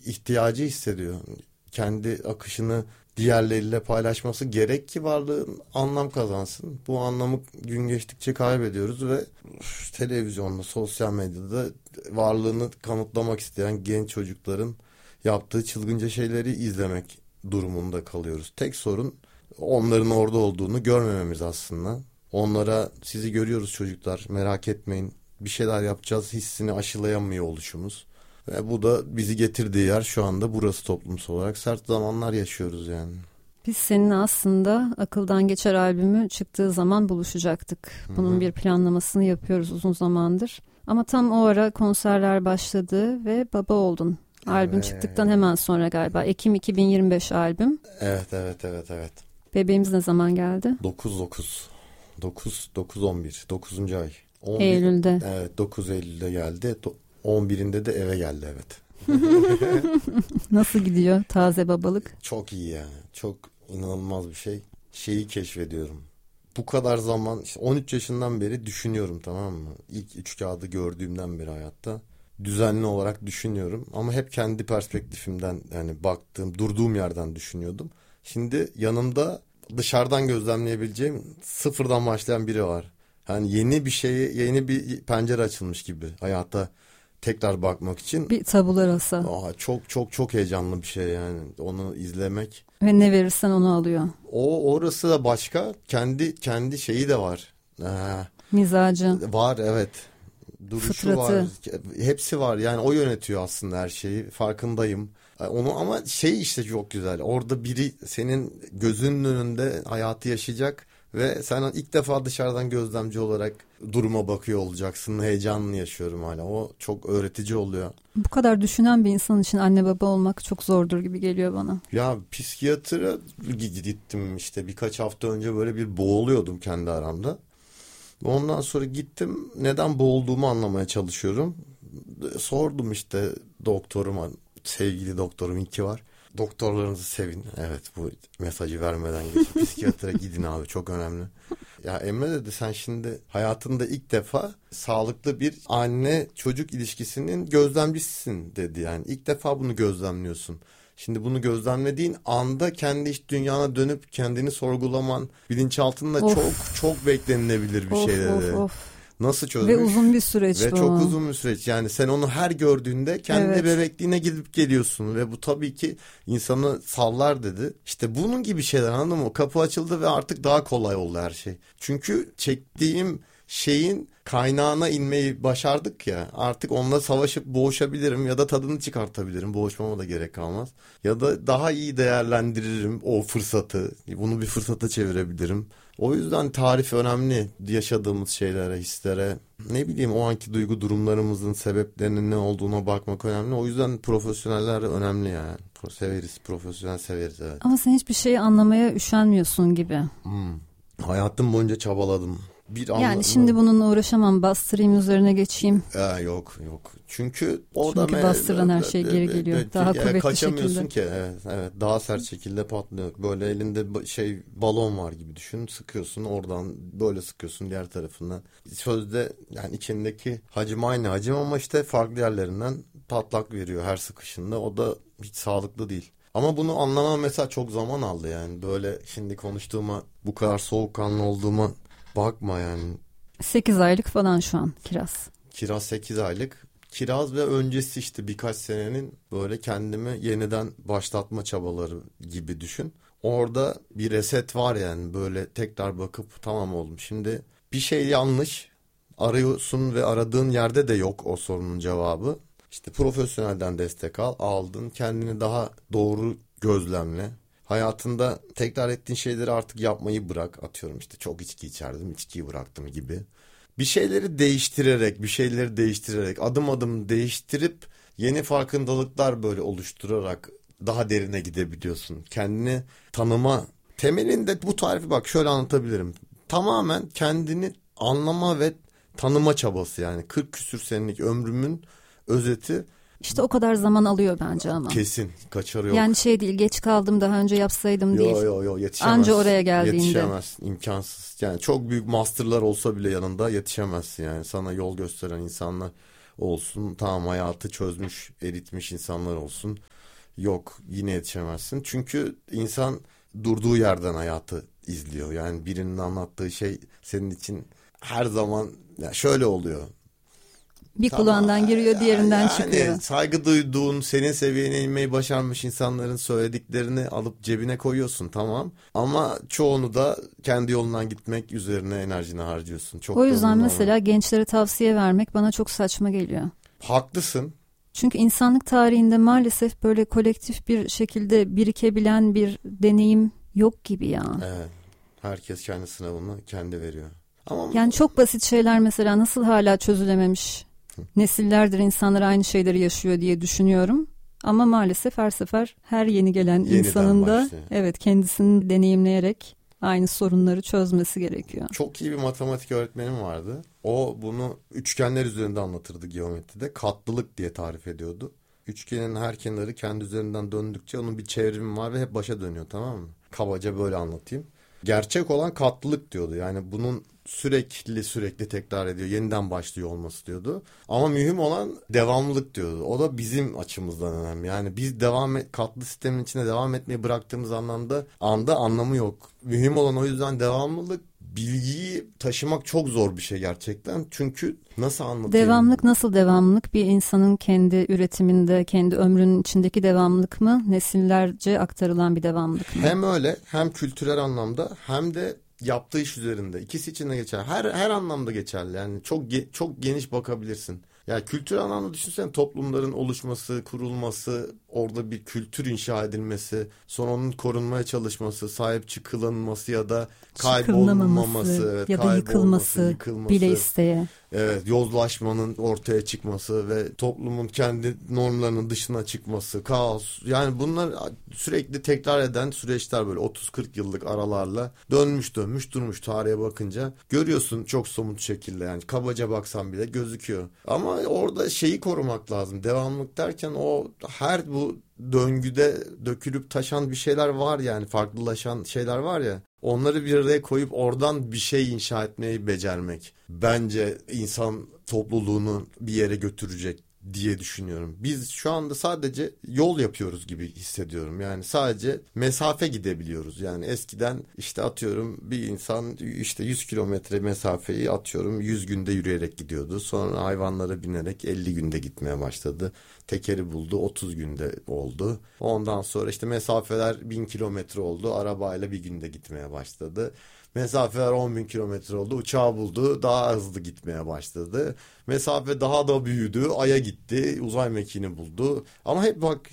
ihtiyacı hissediyor. Kendi akışını diğerleriyle paylaşması gerek ki varlığın anlam kazansın. Bu anlamı gün geçtikçe kaybediyoruz ve televizyonda, sosyal medyada varlığını kanıtlamak isteyen genç çocukların yaptığı çılgınca şeyleri izlemek durumunda kalıyoruz. Tek sorun onların orada olduğunu görmememiz aslında. Onlara sizi görüyoruz çocuklar, merak etmeyin, bir şeyler yapacağız hissini aşılayamıyor oluşumuz. Ve bu da bizi getirdiği yer şu anda burası, toplumsal olarak sert zamanlar yaşıyoruz yani. Biz seninle aslında Akıldan Geçer albümü çıktığı zaman buluşacaktık. Bunun bir planlamasını yapıyoruz uzun zamandır. Ama tam o ara konserler başladı ve baba oldun. Albüm çıktıktan hemen sonra galiba. Ekim 2025 albüm. Evet. Bebeğimiz ne zaman geldi? 9-11. 9. ay. 11, Eylül'de. Evet, 9 Eylül'de geldi. 11'inde de eve geldi, evet. Nasıl gidiyor taze babalık? Çok iyi yani. Çok inanılmaz bir şey. Şeyi keşfediyorum. Bu kadar zaman, işte 13 yaşından beri düşünüyorum, tamam mı? İlk 3 kağıdı gördüğümden beri hayatta. Düzenli olarak düşünüyorum. Ama hep kendi perspektifimden, yani baktığım, durduğum yerden düşünüyordum. Şimdi yanımda dışarıdan gözlemleyebileceğim, sıfırdan başlayan biri var. Yani yeni bir şeye, yeni bir pencere açılmış gibi hayata tekrar bakmak için. Bir tabula rasa. Çok heyecanlı bir şey yani onu izlemek. Ve ne verirsen onu alıyor. Orası da başka. Kendi şeyi de var. Mizacı. Var, evet. Duruşu fıtratı var. Hepsi var. Yani o yönetiyor aslında her şeyi. Farkındayım. Onu ama şey işte çok güzel. Orada biri senin gözünün önünde hayatı yaşayacak ve sen ilk defa dışarıdan gözlemci olarak duruma bakıyor olacaksın. Heyecanını yaşıyorum hala. O çok öğretici oluyor. Bu kadar düşünen bir insan için anne baba olmak çok zordur gibi geliyor bana. Ya psikiyatra gittim işte birkaç hafta önce, böyle bir boğuluyordum kendi aramda. Ondan sonra gittim, neden boğulduğumu anlamaya çalışıyorum. Sordum işte doktoruma, sevgili doktorum iyi ki var. Doktorlarınızı sevin. Evet, bu mesajı vermeden geçin. Psikiyatra gidin abi, çok önemli. Ya Emre dedi, sen şimdi hayatında ilk defa sağlıklı bir anne çocuk ilişkisinin gözlemcisisin dedi. Yani ilk defa bunu gözlemliyorsun. Şimdi bunu gözlemlediğin anda kendi iç dünyana dönüp kendini sorgulaman bilinçaltında çok beklenilebilir bir şey dedi. Nasıl çözmüş? Ve uzun bir süreç ve bu. Çok uzun bir süreç. Yani sen onu her gördüğünde kendi bebekliğine gidip geliyorsun ve bu tabii ki insanı sallar dedi. İşte bunun gibi şeyler, anladın mı? Kapı açıldı ve artık daha kolay oldu her şey. Çünkü çektiğim şeyin kaynağına inmeyi başardık ya, artık onunla savaşıp boğuşabilirim ya da tadını çıkartabilirim. Boğuşmama da gerek kalmaz. Ya da daha iyi değerlendiririm o fırsatı. Bunu bir fırsata çevirebilirim. O yüzden tarif önemli. Yaşadığımız şeylere, hislere, ne bileyim o anki duygu durumlarımızın sebeplerinin ne olduğuna bakmak önemli. O yüzden profesyoneller önemli yani. Severiz, profesyonel severiz, evet. Ama sen hiçbir şeyi anlamaya üşenmiyorsun gibi. Hayatım boyunca çabaladım. Yani şimdi bununla uğraşamam, bastırayım üzerine geçeyim. Yok. Çünkü orada bastıran her şey geri geliyor. Daha kuvvetli kaçamıyorsun şekilde. ki. Evet, daha sert şekilde patlıyor. Böyle elinde balon var gibi düşün. Sıkıyorsun oradan, böyle sıkıyorsun diğer tarafından. Sözde yani içindeki hacim aynı hacim ama işte farklı yerlerinden patlak veriyor her sıkışında. O da hiç sağlıklı değil. Ama bunu anlamam mesela çok zaman aldı yani. Böyle şimdi konuştuğuma, bu kadar soğukkanlı olduğuma bakma yani. 8 aylık falan şu an Kiraz. Kiraz 8 aylık. Kiraz ve öncesi işte birkaç senenin böyle kendimi yeniden başlatma çabaları gibi düşün. Orada bir reset var yani, böyle tekrar bakıp tamam oğlum şimdi bir şey yanlış arıyorsun ve aradığın yerde de yok o sorunun cevabı. İşte profesyonelden destek aldın, kendini daha doğru gözlemle. Hayatında tekrar ettiğin şeyleri artık yapmayı bırak. Atıyorum işte çok içki içerdim, içkiyi bıraktım gibi. Bir şeyleri değiştirerek, adım adım değiştirip yeni farkındalıklar böyle oluşturarak daha derine gidebiliyorsun. Kendini tanıma temelinde bu tarifi bak şöyle anlatabilirim. Tamamen kendini anlama ve tanıma çabası yani. 40 küsür senelik ömrümün özeti. İşte o kadar zaman alıyor bence ama. Kesin, kaçarı yok. Yani şey değil, geç kaldım daha önce yapsaydım değil. Yok yetişemez. Anca oraya geldiğinde. Yetişemez, imkansız. Yani çok büyük masterlar olsa bile yanında yetişemezsin yani. Sana yol gösteren insanlar. olsun. Tamam, hayatı çözmüş, eritmiş insanlar olsun. Yok, yine yetişemezsin. Çünkü insan durduğu yerden hayatı izliyor. Yani birinin anlattığı şey senin için her zaman ya şöyle oluyor. Bir kulağından giriyor, diğerinden çıkıyor. Saygı duyduğun, senin seviyene inmeyi başarmış insanların söylediklerini alıp cebine koyuyorsun, tamam. Ama çoğunu da kendi yolundan gitmek üzerine enerjini harcıyorsun. Çok o yüzden mesela gençlere tavsiye vermek bana çok saçma geliyor. Haklısın. Çünkü insanlık tarihinde maalesef böyle kolektif bir şekilde birikebilen bir deneyim yok gibi ya. Evet. Herkes kendi sınavını kendi veriyor. Ama yani çok basit şeyler mesela nasıl hala çözülememiş? Nesillerdir insanlar aynı şeyleri yaşıyor diye düşünüyorum. Ama maalesef her sefer her yeni gelen yeniden insanın da başlıyor. evet kendisini deneyimleyerek aynı sorunları çözmesi gerekiyor. Çok iyi bir matematik öğretmenim vardı. O bunu üçgenler üzerinde anlatırdı geometride. Katlılık diye tarif ediyordu. Üçgenin her kenarı kendi üzerinden döndükçe onun bir çevrimi var ve hep başa dönüyor, tamam mı? Kabaca böyle anlatayım. Gerçek olan katlılık diyordu. Yani bunun sürekli tekrar ediyor. Yeniden başlıyor olması diyordu. Ama mühim olan devamlılık diyordu. O da bizim açımızdan önemli. Yani biz katlı sistemin içinde devam etmeyi bıraktığımız anda anlamı yok. Mühim olan o yüzden devamlılık. Bilgiyi taşımak çok zor bir şey gerçekten. Çünkü nasıl anlatayım? Devamlılık nasıl devamlılık? Bir insanın kendi üretiminde, kendi ömrünün içindeki devamlılık mı? Nesillerce aktarılan bir devamlılık mı? Hem öyle, hem kültürel anlamda hem de yaptığı iş üzerinde. İkisi için de geçer. Her anlamda geçerli. Yani çok geniş bakabilirsin. Yani kültürel anlamda düşünsene, toplumların oluşması, kurulması, orada bir kültür inşa edilmesi, sonra onun korunmaya çalışması, sahip çıkılınması ya da kaybolmaması, evet, ya da yıkılması bile isteye. Evet, yozlaşmanın ortaya çıkması ve toplumun kendi normlarının dışına çıkması, kaos. Yani bunlar sürekli tekrar eden süreçler, böyle 30-40 yıllık aralarla dönmüş durmuş tarihe bakınca. Görüyorsun çok somut şekilde, yani kabaca baksan bile gözüküyor. Ama orada şeyi korumak lazım. Devamlılık derken o her bu döngüde dökülüp taşan bir şeyler var, yani farklılaşan şeyler var ya. Onları bir araya koyup oradan bir şey inşa etmeyi becermek bence insan topluluğunu bir yere götürecek diye düşünüyorum. Biz şu anda sadece yol yapıyoruz gibi hissediyorum. Yani sadece mesafe gidebiliyoruz. Yani eskiden işte atıyorum bir insan işte 100 kilometre mesafeyi atıyorum 100 günde yürüyerek gidiyordu. Sonra hayvanlara binerek 50 günde gitmeye başladı. Tekeri buldu, 30 günde oldu. Ondan sonra işte mesafeler 1000 kilometre oldu. Arabayla bir günde gitmeye başladı. Mesafeler 10.000 kilometre oldu. Uçağı buldu. Daha hızlı gitmeye başladı. Mesafe daha da büyüdü. Ay'a gitti. Uzay mekiğini buldu. Ama hep bak,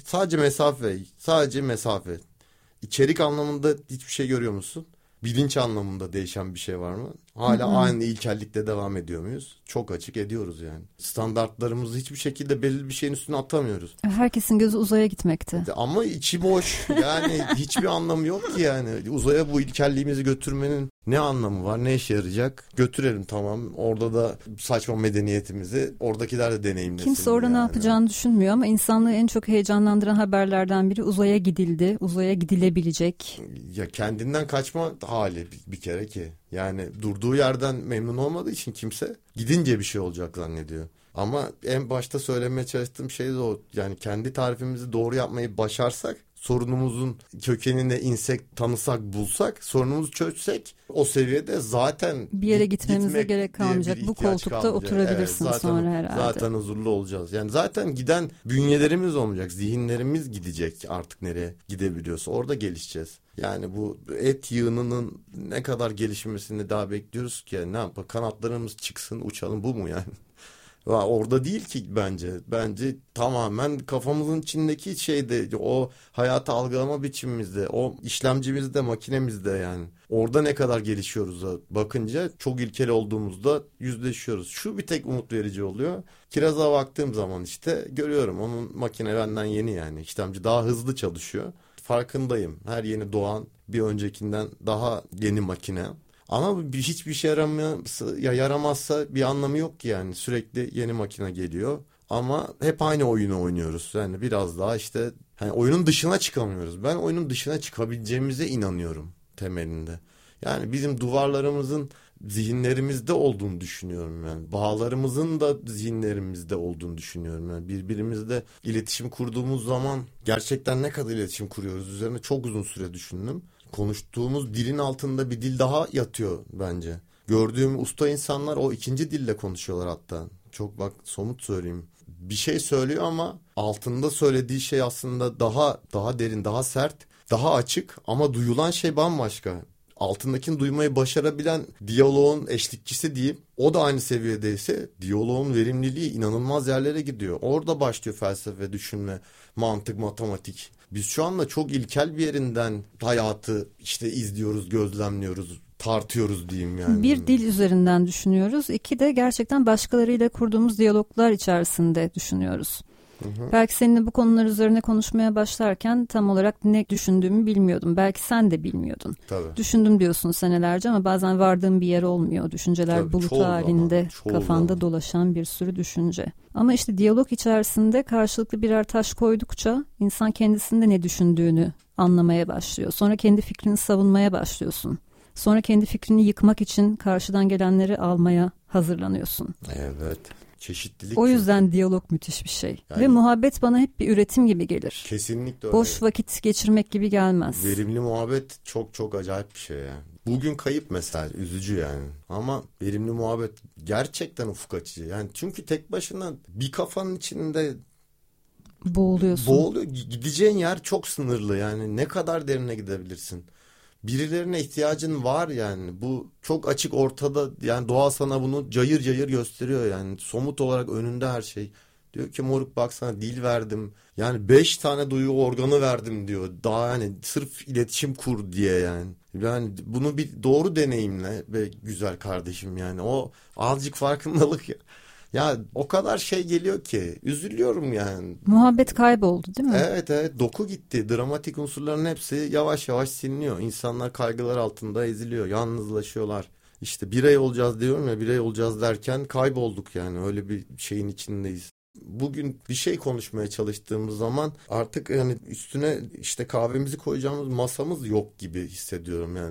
sadece mesafe. İçerik anlamında hiçbir şey görüyor musun? Bilinç anlamında değişen bir şey var mı? Hala aynı ilkellikte devam ediyor muyuz? Çok açık ediyoruz yani. Standartlarımızı hiçbir şekilde belirli bir şeyin üstüne atamıyoruz. Herkesin gözü uzaya gitmekte. Ama içi boş. Yani hiçbir anlamı yok ki yani. Uzaya bu ilkelliğimizi götürmenin ne anlamı var? Ne işe yarayacak? Götürelim, tamam. Orada da saçma medeniyetimizi oradakiler de deneyimlesin. Kimse orada ne yapacağını düşünmüyor ama insanlığı en çok heyecanlandıran haberlerden biri uzaya gidildi. Uzaya gidilebilecek. Ya kendinden kaçma hali bir kere ki. Yani durduğu yerden memnun olmadığı için kimse gidince bir şey olacak zannediyor. Ama en başta söylemeye çalıştığım şey de o. Yani kendi tarifimizi doğru yapmayı başarsak, sorunumuzun kökenine insek, tanısak, bulsak, sorunumuzu çözsek, o seviyede zaten bir yere gitmemize gerek kalmayacak. Bu koltukta kalmayacak. oturabilirsin evet, sonra herhalde. Zaten huzurlu olacağız. Yani zaten giden bünyelerimiz olmayacak. Zihinlerimiz gidecek artık nereye gidebiliyorsa. Orada gelişeceğiz. Yani bu et yığınının ne kadar gelişmesini daha bekliyoruz ki. Yani ne yapalım? Kanatlarımız çıksın, uçalım, bu mu yani? Orada değil ki bence. Bence tamamen kafamızın içindeki şeyde, o hayatı algılama biçimimizde, o işlemcimizde, makinemizde yani. Orada ne kadar gelişiyoruz bakınca çok ilkel olduğumuzda yüzleşiyoruz. Şu bir tek umut verici oluyor. Kiraz'a baktığım zaman işte görüyorum, onun makine benden yeni yani. İşlemci daha hızlı çalışıyor. Farkındayım. Her yeni doğan bir öncekinden daha yeni makine. Ama hiçbir şey yaramazsa bir anlamı yok ki yani. Sürekli yeni makine geliyor. Ama hep aynı oyunu oynuyoruz. Yani biraz daha işte oyunun dışına çıkamıyoruz. Ben oyunun dışına çıkabileceğimize inanıyorum temelinde. Yani bizim duvarlarımızın zihinlerimizde olduğunu düşünüyorum yani. Bağlarımızın da zihinlerimizde olduğunu düşünüyorum yani. Birbirimizle iletişim kurduğumuz zaman gerçekten ne kadar iletişim kuruyoruz üzerine çok uzun süre düşündüm. Konuştuğumuz dilin altında bir dil daha yatıyor bence. Gördüğüm usta insanlar o ikinci dille konuşuyorlar hatta. Çok bak somut söyleyeyim. Bir şey söylüyor ama altında söylediği şey aslında daha derin, daha sert, daha açık ama duyulan şey bambaşka. Altındakini duymayı başarabilen diyaloğun eşlikçisi diyeyim. O da aynı seviyedeyse diyaloğun verimliliği inanılmaz yerlere gidiyor. Orada başlıyor felsefe, düşünme, mantık, matematik. Biz şu anda çok ilkel bir yerinden hayatı işte izliyoruz, gözlemliyoruz, tartıyoruz diyeyim yani. Bir dil üzerinden düşünüyoruz. İki de gerçekten başkalarıyla kurduğumuz diyaloglar içerisinde düşünüyoruz. Hı-hı. Belki seninle bu konular üzerine konuşmaya başlarken tam olarak ne düşündüğümü bilmiyordum. Belki sen de bilmiyordun. Tabii. Düşündüm diyorsun senelerce ama bazen vardığım bir yer olmuyor. Düşünceler tabii, bulut halinde kafanda zaman dolaşan bir sürü düşünce. Ama işte diyalog içerisinde karşılıklı birer taş koydukça insan kendisinde ne düşündüğünü anlamaya başlıyor. Sonra kendi fikrini savunmaya başlıyorsun. Sonra kendi fikrini yıkmak için karşıdan gelenleri almaya hazırlanıyorsun. Evet. Çeşitlilik. O yüzden diyalog müthiş bir şey. Yani, ve muhabbet bana hep bir üretim gibi gelir. Kesinlikle öyle. Boş vakit geçirmek gibi gelmez. Verimli muhabbet çok çok acayip bir şey yani. Bugün kayıp mesela, üzücü yani. Ama verimli muhabbet gerçekten ufuk açıcı. Yani çünkü tek başına bir kafanın içinde boğuluyor. Gideceğin yer çok sınırlı yani. Ne kadar derine gidebilirsin? Birilerine ihtiyacın var yani. Bu çok açık ortada yani, doğa sana bunu cayır cayır gösteriyor yani. Somut olarak önünde her şey. Diyor ki moruk bak sana dil verdim. Yani 5 tane duyu organı verdim diyor. Daha yani sırf iletişim kur diye yani. Yani bunu bir doğru deneyimle ve güzel kardeşim yani. O azıcık farkındalık ya. Ya o kadar şey geliyor ki üzülüyorum yani. Muhabbet kayboldu değil mi? Evet, doku gitti. Dramatik unsurların hepsi yavaş yavaş siliniyor. İnsanlar kaygılar altında eziliyor, yalnızlaşıyorlar. İşte birey olacağız diyorum ya, birey olacağız derken kaybolduk yani, öyle bir şeyin içindeyiz. Bugün bir şey konuşmaya çalıştığımız zaman artık yani üstüne işte kahvemizi koyacağımız masamız yok gibi hissediyorum yani.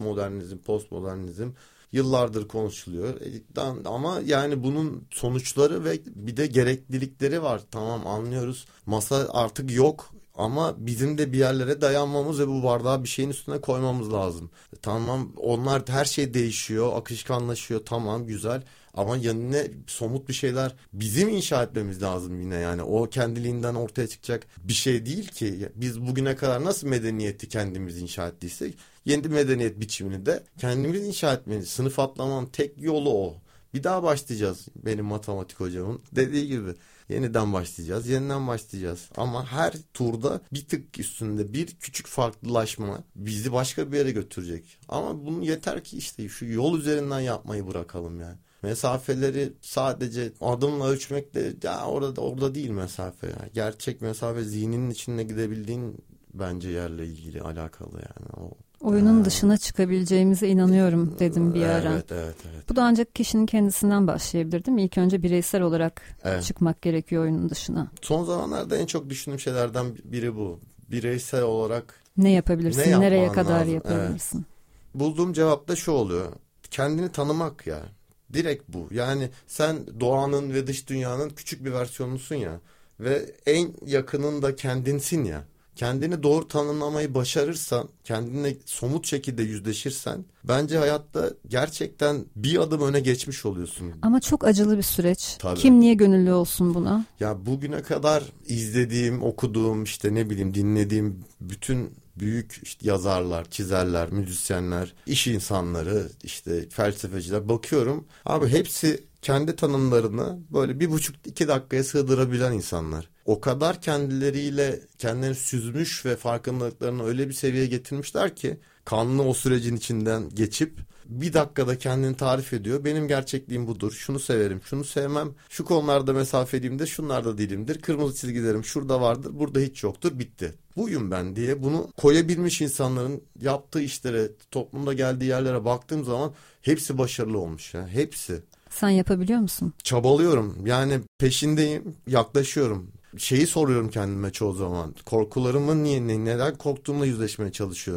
Postmodernizm yıllardır konuşuluyor. Ama yani bunun sonuçları ve bir de gereklilikleri var. Tamam, anlıyoruz. Masa artık yok. Ama bizim de bir yerlere dayanmamız ve bu bardağı bir şeyin üstüne koymamız lazım. Tamam, onlar her şey değişiyor, akışkanlaşıyor, tamam güzel. Ama yanına somut bir şeyler bizim inşa etmemiz lazım yine yani. O kendiliğinden ortaya çıkacak bir şey değil ki. Biz bugüne kadar nasıl medeniyeti kendimiz inşa ettiysek, yeni medeniyet biçimini de kendimiz inşa etmeliyiz. Sınıf atlamanın tek yolu o. Bir daha başlayacağız, benim matematik hocamın dediği gibi. Yeniden başlayacağız. Ama her turda bir tık üstünde bir küçük farklılaşma bizi başka bir yere götürecek. Ama bunu yeter ki işte şu yol üzerinden yapmayı bırakalım yani. Mesafeleri sadece adımla ölçmekle ya orada değil mesafe ya. Gerçek mesafe zihninin içinde gidebildiğin bence yerle ilgili, alakalı yani. Oyunun dışına çıkabileceğimize inanıyorum dedim bir ara. Evet. Bu da ancak kişinin kendisinden başlayabilir değil mi? İlk önce bireysel olarak çıkmak gerekiyor oyunun dışına. Son zamanlarda en çok düşündüğüm şeylerden biri bu. Bireysel olarak ne yapabilirsin? Nereye kadar lazım? yapabilirsin? Evet. Bulduğum cevap da şu oluyor. Kendini tanımak ya. Direkt bu. Yani sen doğanın ve dış dünyanın küçük bir versiyonusun ya. Ve en yakının da kendinsin ya. Kendini doğru tanımlamayı başarırsan, kendine somut şekilde yüzleşirsen, bence hayatta gerçekten bir adım öne geçmiş oluyorsun. Ama çok acılı bir süreç. Tabii. Kim niye gönüllü olsun buna? Ya bugüne kadar izlediğim, okuduğum, işte ne bileyim dinlediğim bütün büyük işte yazarlar, çizerler, müzisyenler, iş insanları, işte felsefeciler, bakıyorum. Abi hepsi kendi tanımlarını böyle 1,5-2 dakikaya sığdırabilen insanlar. O kadar kendilerini süzmüş ve farkındalıklarını öyle bir seviyeye getirmişler ki, kanlı o sürecin içinden geçip bir dakikada kendini tarif ediyor. Benim gerçekliğim budur. Şunu severim, şunu sevmem. Şu konularda mesafeliyimdir, şunlarda değilimdir. Kırmızı çizgilerim şurada vardır, burada hiç yoktur. Bitti. Buyum ben diye bunu koyabilmiş insanların yaptığı işlere, toplumda geldiği yerlere baktığım zaman hepsi başarılı olmuş ya. Hepsi. Sen yapabiliyor musun? Çabalıyorum. Yani peşindeyim, yaklaşıyorum. Şeyi soruyorum kendime çoğu zaman. Korkularımın neden korktuğumla yüzleşmeye çalışıyorum.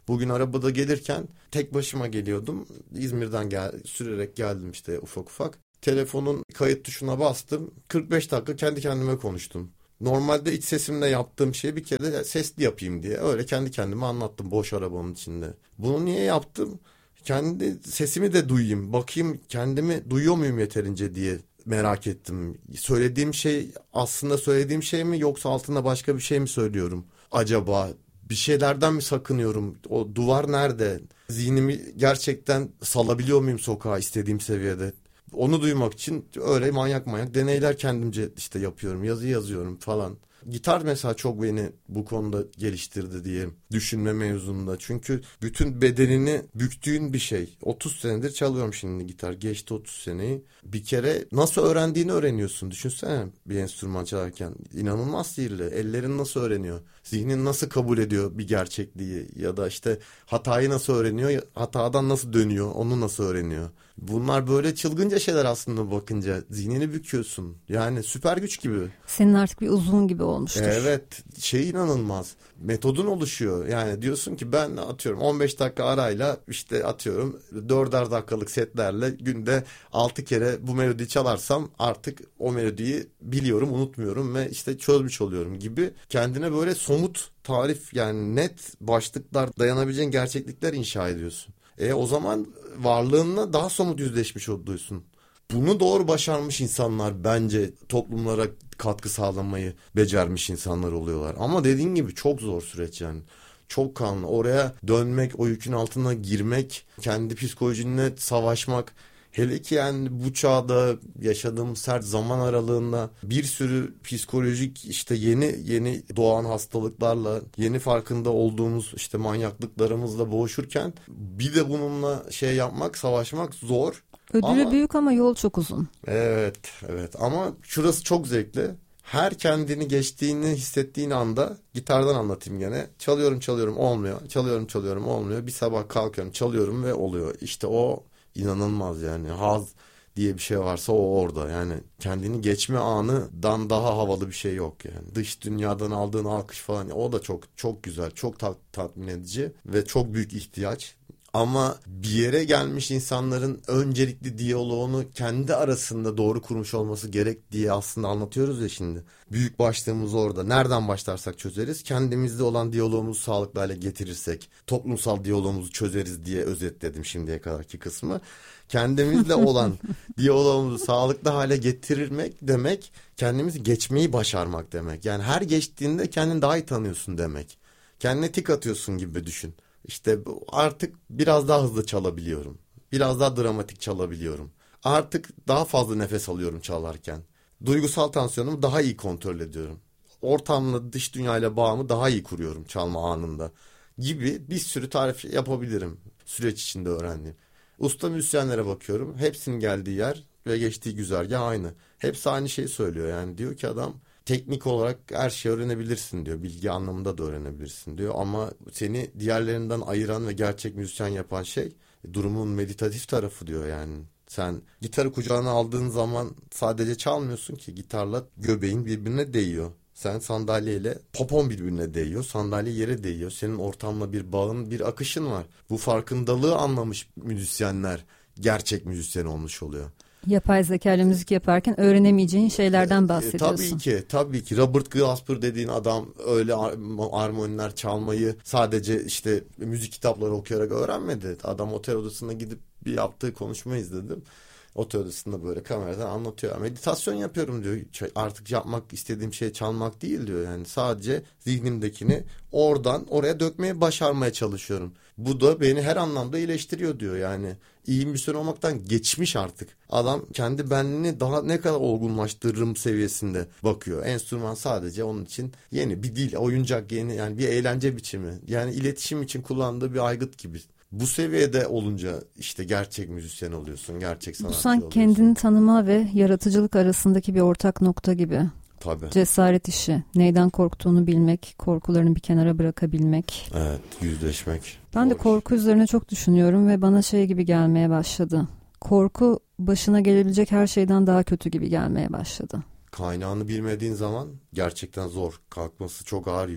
Bugün arabada gelirken tek başıma geliyordum. İzmir'den sürerek geldim işte ufak ufak. Telefonun kayıt tuşuna bastım. 45 dakika kendi kendime konuştum. Normalde iç sesimle yaptığım şeyi bir kere de sesli yapayım diye öyle kendi kendime anlattım boş arabanın içinde. Bunu niye yaptım? Kendi sesimi de duyayım, bakayım kendimi duyuyor muyum yeterince diye merak ettim. Söylediğim şey aslında söylediğim şey mi yoksa altında başka bir şey mi söylüyorum? Acaba bir şeylerden mi sakınıyorum? O duvar nerede? Zihnimi gerçekten salabiliyor muyum sokağa istediğim seviyede? Onu duymak için öyle manyak deneyler kendimce işte yapıyorum. Yazı yazıyorum falan. Gitar mesela çok beni bu konuda geliştirdi diye düşünme mevzunda. Çünkü bütün bedenini büktüğün bir şey. 30 senedir çalıyorum şimdi gitar. Geçti 30 seneyi. Bir kere nasıl öğrendiğini öğreniyorsun. Düşünsene bir enstrüman çalarken. İnanılmaz sihirli. Ellerin nasıl öğreniyor? Zihnin nasıl kabul ediyor bir gerçekliği? Ya da işte hatayı nasıl öğreniyor? Hatadan nasıl dönüyor? Onu nasıl öğreniyor? Bunlar böyle çılgınca şeyler aslında bakınca. Zihnini büküyorsun. Yani süper güç gibi. Senin artık bir uzun gibi olmuştur. Evet, inanılmaz. Metodun oluşuyor. Yani diyorsun ki ben atıyorum 15 dakika arayla işte atıyorum 4'er dakikalık setlerle günde 6 kere bu melodiyi çalarsam artık o melodiyi biliyorum, unutmuyorum ve işte çözmüş oluyorum gibi kendine böyle somut tarif yani net başlıklar dayanabileceğin gerçeklikler inşa ediyorsun. O zaman varlığınla daha somut yüzleşmiş oluyorsun. Bunu doğru başarmış insanlar bence toplumlara katkı sağlamayı becermiş insanlar oluyorlar. Ama dediğin gibi çok zor süreç yani. Çok kanlı. Oraya dönmek, o yükün altına girmek, kendi psikolojinle savaşmak. Hele ki yani bu çağda yaşadığımız sert zaman aralığında bir sürü psikolojik işte yeni doğan hastalıklarla, yeni farkında olduğumuz işte manyaklıklarımızla boğuşurken bir de bununla yapmak, savaşmak zor. Ödülü büyük ama yol çok uzun. Evet ama şurası çok zevkli. Her kendini geçtiğini hissettiğin anda gitardan anlatayım gene. Çalıyorum olmuyor. Çalıyorum olmuyor. Bir sabah kalkıyorum çalıyorum ve oluyor. İşte o inanılmaz yani. Haz diye bir şey varsa o orada. Yani kendini geçme anından daha havalı bir şey yok yani. Dış dünyadan aldığın alkış falan o da çok çok güzel, çok tatmin edici ve çok büyük ihtiyaç. Ama bir yere gelmiş insanların öncelikli diyaloğunu kendi arasında doğru kurmuş olması gerek diye aslında anlatıyoruz ya şimdi. Büyük başlığımız orada. Nereden başlarsak çözeriz. Kendimizde olan diyaloğumuzu sağlıklı hale getirirsek toplumsal diyaloğumuzu çözeriz diye özetledim şimdiye kadarki kısmı. Kendimizle olan diyaloğumuzu sağlıklı hale getirmek demek kendimizi geçmeyi başarmak demek. Yani her geçtiğinde kendini daha iyi tanıyorsun demek. Kendine tik atıyorsun gibi düşün. İşte artık biraz daha hızlı çalabiliyorum. Biraz daha dramatik çalabiliyorum. Artık daha fazla nefes alıyorum çalarken. Duygusal tansiyonumu daha iyi kontrol ediyorum. Ortamla dış dünyayla bağımı daha iyi kuruyorum çalma anında. Gibi bir sürü tarif yapabilirim süreç içinde öğrendiğim. Usta müzisyenlere bakıyorum. Hepsinin geldiği yer ve geçtiği güzergah aynı. Hepsi aynı şeyi söylüyor yani. Diyor ki adam teknik olarak her şeyi öğrenebilirsin diyor. Bilgi anlamında da öğrenebilirsin diyor. Ama seni diğerlerinden ayıran ve gerçek müzisyen yapan şey durumun meditatif tarafı diyor yani. Sen gitarı kucağına aldığın zaman sadece çalmıyorsun ki gitarla göbeğin birbirine değiyor. Sen sandalyeyle popon birbirine değiyor. Sandalye yere değiyor. Senin ortamla bir bağın, bir akışın var. Bu farkındalığı anlamış müzisyenler gerçek müzisyen olmuş oluyor. Yapay zeka ile müzik yaparken öğrenemeyeceğin şeylerden bahsediyorsun. Tabii ki. Robert Glasper dediğin adam öyle armoniler çalmayı sadece işte müzik kitapları okuyarak öğrenmedi. Adam otel odasına gidip bir yaptığı konuşma izledim. Otel odasında böyle kameradan anlatıyor. Meditasyon yapıyorum diyor. Artık yapmak istediğim şey çalmak değil diyor. Yani sadece zihnimdekini oradan oraya dökmeye başarmaya çalışıyorum. Bu da beni her anlamda iyileştiriyor diyor. Yani iyi müzisyen olmaktan geçmiş artık. Adam kendi benliğini daha ne kadar olgunlaştırırım seviyesinde bakıyor. Enstrüman sadece onun için yeni bir dil, oyuncak, yeni yani bir eğlence biçimi. Yani iletişim için kullandığı bir aygıt gibi. Bu seviyede olunca işte gerçek müzisyen oluyorsun, gerçek sanatçı oluyorsun. Bu sanki kendini tanıma ve yaratıcılık arasındaki bir ortak nokta gibi. Tabii. Cesaret işi, neyden korktuğunu bilmek, korkularını bir kenara bırakabilmek. Evet, yüzleşmek. Ben de korku üzerine çok düşünüyorum ve bana şey gibi gelmeye başladı. Korku başına gelebilecek her şeyden daha kötü gibi gelmeye başladı. Kaynağını bilmediğin zaman gerçekten zor. Kalkması çok ağır yük.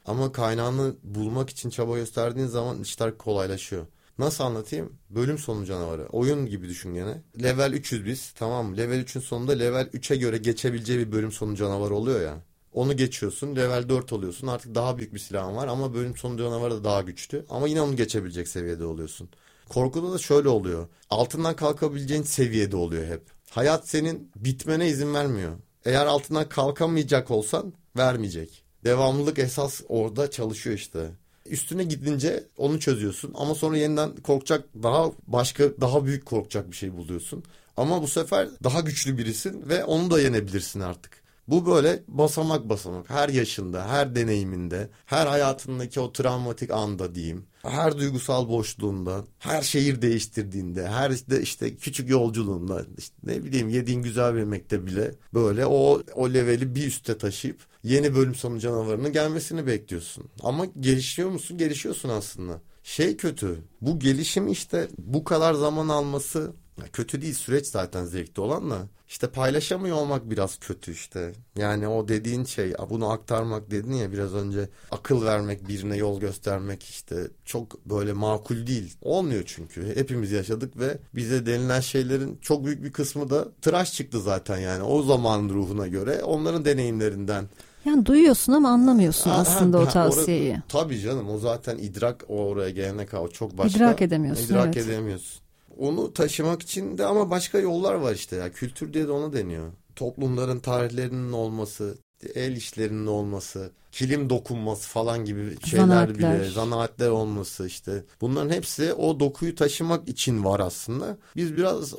Ama kaynağını bulmak için çaba gösterdiğin zaman işler kolaylaşıyor. Nasıl anlatayım? Bölüm sonu canavarı. Oyun gibi düşün gene. Level 300 biz, tamam mı? Level 3'ün sonunda level 3'e göre geçebileceği bir bölüm sonu canavarı oluyor ya. Onu geçiyorsun. Level 4 oluyorsun. Artık daha büyük bir silahın var ama bölüm sonu canavarı da daha güçlü. Ama yine onu geçebilecek seviyede oluyorsun. Korkuda da şöyle oluyor. Altından kalkabileceğin seviyede oluyor hep. Hayat senin bitmene izin vermiyor. Eğer altından kalkamayacak olsan vermeyecek. Devamlılık esas orada çalışıyor işte. Üstüne gidince onu çözüyorsun ama sonra yeniden korkacak daha büyük korkacak bir şey buluyorsun. Ama bu sefer daha güçlü birisin ve onu da yenebilirsin artık. Bu böyle basamak basamak her yaşında, her deneyiminde, her hayatındaki o travmatik anda diyeyim, her duygusal boşluğunda, her şehir değiştirdiğinde, her işte küçük yolculuğunda, işte ne bileyim yediğin güzel bir yemekte bile böyle o leveli bir üste taşıyıp yeni bölüm sonu canavarının gelmesini bekliyorsun. Ama gelişiyor musun? Gelişiyorsun aslında. Şey kötü, bu gelişim işte bu kadar zaman alması kötü değil, süreç zaten zevkli olan da. İşte paylaşamıyor olmak biraz kötü işte. Yani o dediğin şey, bunu aktarmak dedin ya biraz önce, akıl vermek, birine yol göstermek işte çok böyle makul değil. Olmuyor çünkü. Hepimiz yaşadık ve bize denilen şeylerin çok büyük bir kısmı da tıraş çıktı zaten yani. O zamanın ruhuna göre onların deneyimlerinden. Yani duyuyorsun ama anlamıyorsun aslında o tavsiyeyi. Tabii canım, o zaten idrak, oraya gelene kadar çok başka. İdrak edemiyorsun. İdrak edemiyorsun. Onu taşımak için de ama başka yollar var işte ya. Kültür diye de ona deniyor. Toplumların tarihlerinin olması, el işlerinin olması, kilim dokunması falan gibi şeyler bile, zanaatler olması işte. Bunların hepsi o dokuyu taşımak için var aslında. Biz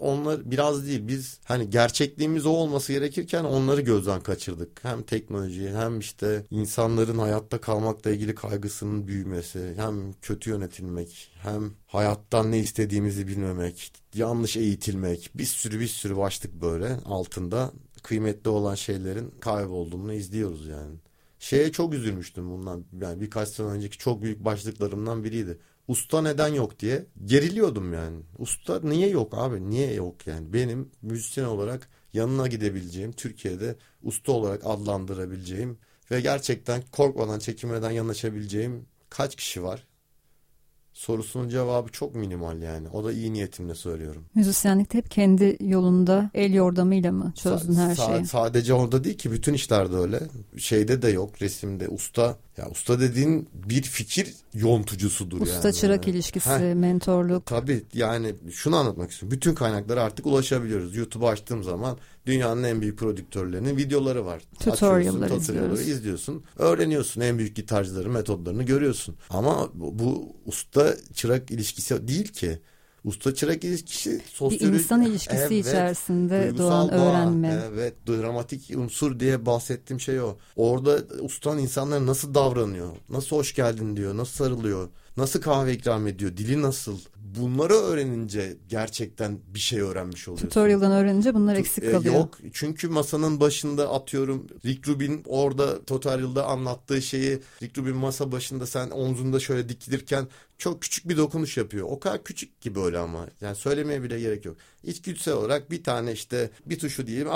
biz hani gerçekliğimiz o olması gerekirken onları gözden kaçırdık. Hem teknolojiyi hem işte insanların hayatta kalmakla ilgili kaygısının büyümesi, hem kötü yönetilmek, hem hayattan ne istediğimizi bilmemek, yanlış eğitilmek, bir sürü başlık böyle altında kıymetli olan şeylerin kaybolduğunu izliyoruz yani. Şeye çok üzülmüştüm bundan. Yani birkaç sene önceki çok büyük başlıklarımdan biriydi. Usta neden yok diye geriliyordum yani. Usta niye yok abi? Niye yok yani? Benim müzisyen olarak yanına gidebileceğim, Türkiye'de usta olarak adlandırabileceğim ve gerçekten korkmadan, çekinmeden yanaşabileceğim kaç kişi var? Sorusunun cevabı çok minimal yani. O da iyi niyetimle söylüyorum. Müzisyenlikte hep kendi yolunda el yordamıyla mı çözdün her şeyi? Sadece orada değil ki, bütün işlerde öyle. Şeyde de yok, resimde. Usta dediğin bir fikir yontucusudur yani. Usta çırak ilişkisi, mentorluk. Tabii yani şunu anlatmak istiyorum. Bütün kaynaklara artık ulaşabiliyoruz. YouTube'u açtığım zaman dünyanın en büyük prodüktörlerinin videoları var. Tutorial'ları izliyorsun. Öğreniyorsun, en büyük gitarcıların metodlarını görüyorsun. Ama bu usta çırak ilişkisi değil ki. Usta çırak ilişkisi bir insan ilişkisi içerisinde doğan öğrenme. Evet, dramatik unsur diye bahsettiğim şey o. Orada ustanın insanlara nasıl davranıyor, nasıl hoş geldin diyor, nasıl sarılıyor, nasıl kahve ikram ediyor, dili nasıl. Bunları öğrenince gerçekten bir şey öğrenmiş oluyorsun. Tutorial'dan öğrenince bunlar eksik kalıyor. Yok, çünkü masanın başında atıyorum Rick Rubin orada tutorial'da anlattığı şeyi, Rick Rubin masa başında sen omzunda şöyle dikilirken çok küçük bir dokunuş yapıyor. O kadar küçük ki böyle ama. Yani söylemeye bile gerek yok. İçgüdüsel olarak bir tane işte bir tuşu diyelim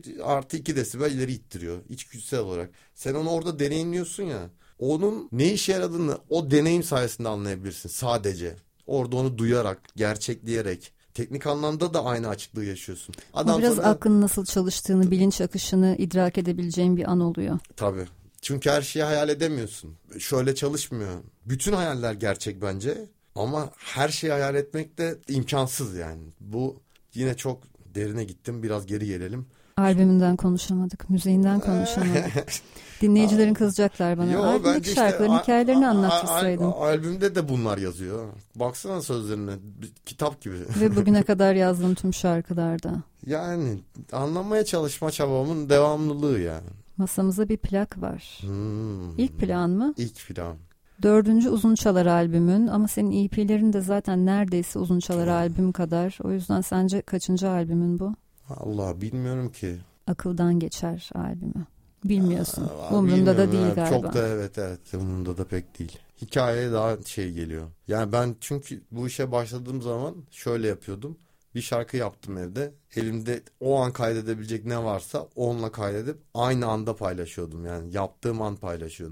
1+2 desibel ileri ittiriyor. İçgüdüsel olarak. Sen onu orada deneyimliyorsun ya. Onun ne işe yaradığını o deneyim sayesinde anlayabilirsin sadece. Orada onu duyarak, gerçekleyerek, teknik anlamda da aynı açıklığı yaşıyorsun. Biraz aklın nasıl çalıştığını, bilinç akışını idrak edebileceğin bir an oluyor. Tabii. Çünkü her şeyi hayal edemiyorsun. Şöyle çalışmıyor. Bütün hayaller gerçek bence. Ama her şeyi hayal etmek de imkansız yani. Bu yine çok derine gittim. Biraz geri gelelim. Albümünden konuşamadık, müziğinden konuşamadık. Dinleyicilerin kızacaklar bana. Albümdeki şarkıların hikayelerini anlatırsaydın. Albümde de bunlar yazıyor. Baksana sözlerine, kitap gibi. Ve bugüne kadar yazdığım tüm şarkılarda. Yani anlamaya çalışma çabamın devamlılığı yani. Masamızda bir plak var. İlk plan mı? İlk plan. 4. uzun çalar albümün, ama senin EP'lerin de zaten neredeyse uzun çalar albüm kadar. O yüzden sence kaçıncı albümün bu? Allah bilmiyorum ki. Akıldan geçer albümü. Bilmiyorsun. Umrunda da değil galiba. Çok da evet umrunda da pek değil. Hikayeye daha şey geliyor. Yani ben çünkü bu işe başladığım zaman şöyle yapıyordum. Bir şarkı yaptım evde. Elimde o an kaydedebilecek ne varsa onunla kaydedip aynı anda paylaşıyordum. Yani yaptığım an paylaşıyordum.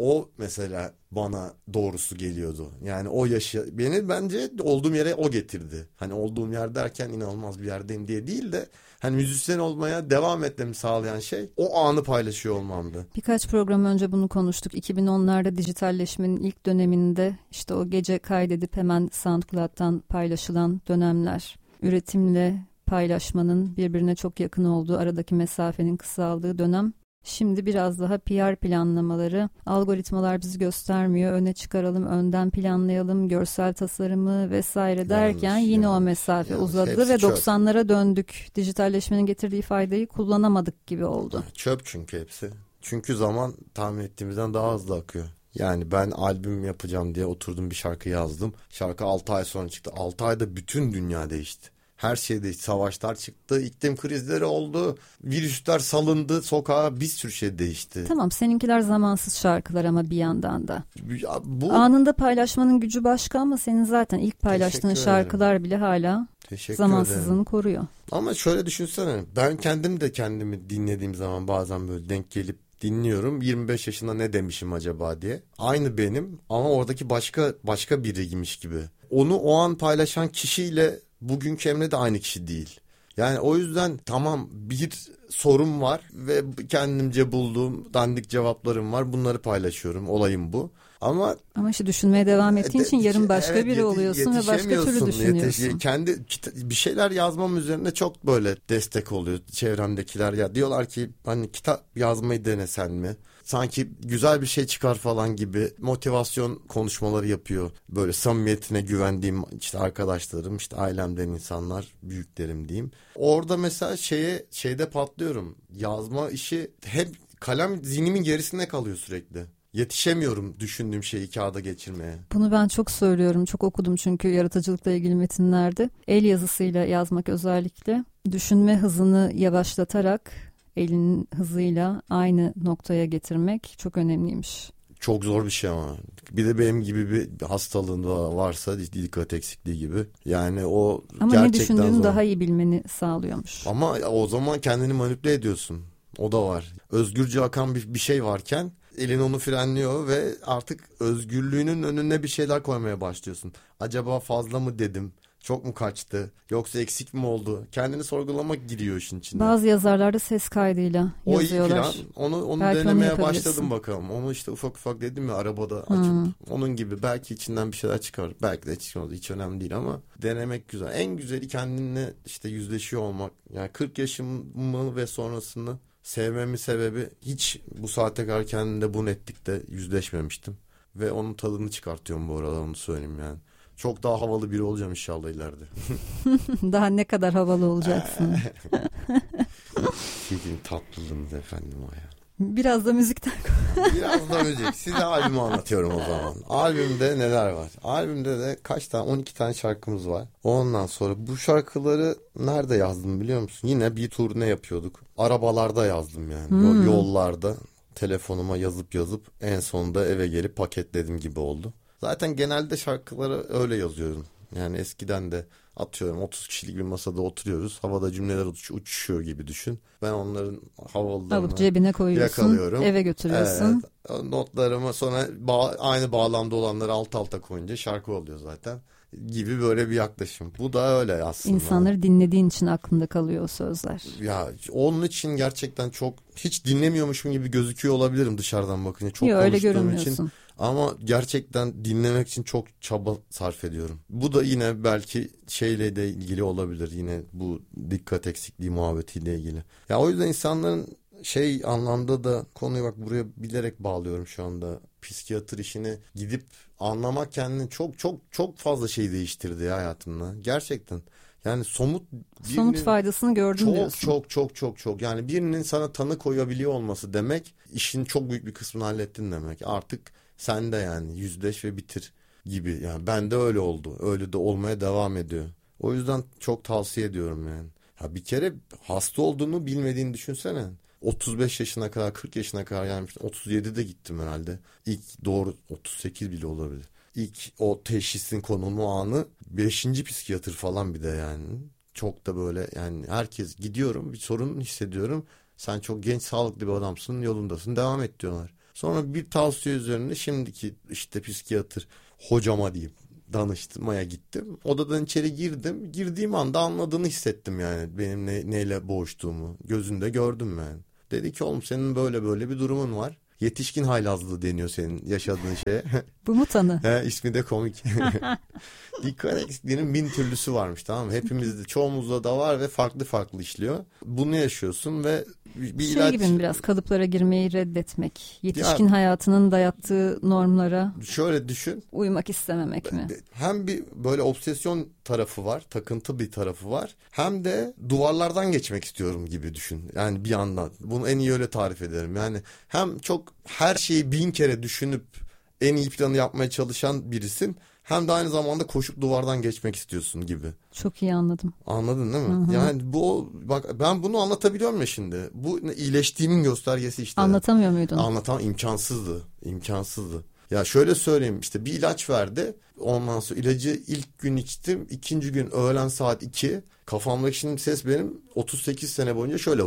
O mesela bana doğrusu geliyordu. Yani o beni bence olduğum yere o getirdi. Hani olduğum yer derken inanılmaz bir yerdeyim diye değil de hani müzisyen olmaya devam etmemi sağlayan şey o anı paylaşıyor olmamdı. Birkaç program önce bunu konuştuk. 2010'larda dijitalleşmenin ilk döneminde işte o gece kaydedip hemen SoundCloud'dan paylaşılan dönemler. Üretimle paylaşmanın birbirine çok yakın olduğu, aradaki mesafenin kısaldığı dönem. Şimdi biraz daha PR planlamaları, algoritmalar bizi göstermiyor, öne çıkaralım, önden planlayalım, görsel tasarımı vesaire derken yine o mesafe uzadı ve 90'lara döndük. Dijitalleşmenin getirdiği faydayı kullanamadık gibi oldu. Çöp çünkü hepsi. Çünkü zaman tahmin ettiğimizden daha hızlı akıyor. Yani ben albüm yapacağım diye oturdum, bir şarkı yazdım. Şarkı 6 ay sonra çıktı. 6 ayda bütün dünya değişti. Her şey değişti. Savaşlar çıktı, iklim krizleri oldu, virüsler salındı sokağa, bir sürü şey değişti. Tamam, seninkiler zamansız şarkılar ama bir yandan da. Ya bu... Anında paylaşmanın gücü başka ama senin zaten ilk paylaştığın şarkılar bile hala zamansızlığını koruyor. Ama şöyle düşünsene, ben kendim de kendimi dinlediğim zaman bazen böyle denk gelip dinliyorum. 25 yaşında ne demişim acaba diye. Aynı benim ama oradaki başka biriymiş gibi. Onu o an paylaşan kişiyle bugünkü Emre de aynı kişi değil. Yani o yüzden tamam, bir sorun var ve kendimce bulduğum dandik cevaplarım var. Bunları paylaşıyorum. Olayım bu. Ama işte düşünmeye devam ettiğin için yarın başka biri oluyorsun ve başka türlü düşünüyorsun. Kendi bir şeyler yazmam üzerine çok böyle destek oluyor çevremdekiler. Ya diyorlar ki hani kitap yazmayı denesen mi? Sanki güzel bir şey çıkar falan gibi motivasyon konuşmaları yapıyor. Böyle samimiyetine güvendiğim işte arkadaşlarım, işte ailemden insanlar, büyüklerim diyeyim. Orada mesela şeyde patlıyorum. Yazma işi hep kalem zihnimin gerisinde kalıyor sürekli. Yetişemiyorum düşündüğüm şeyi kağıda geçirmeye. Bunu ben çok söylüyorum. Çok okudum çünkü yaratıcılıkla ilgili metinlerde. El yazısıyla yazmak özellikle. Düşünme hızını yavaşlatarak elinin hızıyla aynı noktaya getirmek çok önemliymiş. Çok zor bir şey ama. Bir de benim gibi bir hastalığın da varsa, dikkat eksikliği gibi. Yani o ama gerçekten ne düşündüğünü zor. daha iyi bilmeni sağlıyormuş. Ama o zaman kendini manipüle ediyorsun. O da var. Özgürce akan bir şey varken elin onu frenliyor ve artık özgürlüğünün önüne bir şeyler koymaya başlıyorsun. Acaba fazla mı dedim? Çok mu kaçtı? Yoksa eksik mi oldu? Kendini sorgulamak giriyor işin içine. Bazı yazarlar da ses kaydıyla yazıyorlar. O iyi plan. Onu denemeye başladım bakalım. Onu işte ufak ufak dedim ya, arabada açıp onun gibi belki içinden bir şeyler çıkar. Belki de çıkmadı. Hiç önemli değil ama denemek güzel. En güzeli kendinle işte yüzleşiyor olmak. Yani 40 yaşımı ve sonrasını sevmemin sebebi, hiç bu saate kadar kendimde bu netlikte yüzleşmemiştim. Ve onun tadını çıkartıyorum bu arada, onu söyleyeyim yani. Çok daha havalı biri olacağım inşallah ileride. Daha ne kadar havalı olacaksın. Sizin tatlılığınız efendim o ya. Biraz da müzikten Biraz da müzik. Size albümü anlatıyorum o zaman. Albümde neler var? Albümde de kaç tane? 12 tane şarkımız var. Ondan sonra bu şarkıları nerede yazdım biliyor musun? Yine bir turne yapıyorduk. Arabalarda yazdım yani. Yollarda telefonuma yazıp en sonunda eve gelip paketledim gibi oldu. Zaten genelde şarkıları öyle yazıyorum. Yani eskiden de atıyorum 30 kişilik bir masada oturuyoruz. Havada cümleler uçuşuyor gibi düşün. Ben onların havalarını alıp cebine koyuyorsun. Yakalıyorum. Eve götürüyorsun. Evet, notlarımı sonra aynı bağlamda olanları alt alta koyunca şarkı oluyor zaten. Gibi böyle bir yaklaşım. Bu da öyle aslında. İnsanları dinlediğin için aklında kalıyor o sözler. Ya onun için gerçekten çok hiç dinlemiyormuşum gibi gözüküyor olabilirim dışarıdan bakınca. Çok öyle konuştuğum için. Ama gerçekten dinlemek için çok çaba sarf ediyorum. Bu da yine belki şeyle de ilgili olabilir. Yine bu dikkat eksikliği muhabbetiyle ilgili. Ya o yüzden insanların anlamda da konuyu bak buraya bilerek bağlıyorum şu anda. Psikiyatr işini gidip anlamak kendini çok fazla şey değiştirdi ya hayatımda. Gerçekten. Yani somut faydasını gördüm diyorsun. Çok. Yani birinin sana tanı koyabiliyor olması demek, işin çok büyük bir kısmını hallettin demek. Artık sen de yani yüzleş ve bitir gibi. Yani bende öyle oldu. Öyle de olmaya devam ediyor. O yüzden çok tavsiye ediyorum yani. Ha bir kere hasta olduğunu bilmediğini düşünsene. 35 yaşına kadar 40 yaşına kadar gelmiştim. 37'de gittim herhalde. İlk doğru 38 bile olabilir. İlk o teşhisin konulma anı 5. psikiyatr falan bir de yani. Çok da böyle yani herkes gidiyorum bir sorun hissediyorum. Sen çok genç sağlıklı bir adamsın, yolundasın, devam et diyorlar. Sonra bir tavsiye üzerine şimdiki işte psikiyatr hocama diyeyim danışmaya gittim. Odadan içeri girdim. Girdiğim anda anladığını hissettim yani benim neyle boğuştuğumu. Gözünde gördüm yani. Dedi ki oğlum senin böyle böyle bir durumun var. Yetişkin haylazlığı deniyor senin yaşadığın şeye. Bu mu tanı? İsmi de komik. Dikkat eksikliğinin 1000 türlüsü varmış, tamam mı? Hepimizde, çoğumuzda da var ve farklı farklı işliyor. Bunu yaşıyorsun ve bir ilaç... gibi biraz kalıplara girmeyi reddetmek. Yetişkin hayatının dayattığı normlara şöyle düşün. Uymak istememek mi? Hem bir böyle obsesyon tarafı var, takıntı bir tarafı var. Hem de duvarlardan geçmek istiyorum gibi düşün. Yani bir yandan. Bunu en iyi öyle tarif ederim. Yani hem çok her şeyi 1000 kere düşünüp en iyi planı yapmaya çalışan birisin. Hem de aynı zamanda koşup duvardan geçmek istiyorsun gibi. Çok iyi anladım. Anladın değil mi? Hı hı. Yani bu, bak ben bunu anlatabiliyorum ya şimdi. Bu iyileştiğimin göstergesi işte. Anlatamıyor muydun? İmkansızdı. Ya şöyle söyleyeyim, işte bir ilaç verdi. Ondan sonra ilacı ilk gün içtim. İkinci gün öğlen saat 2. Kafamdaki şimdi ses benim 38 sene boyunca şöyle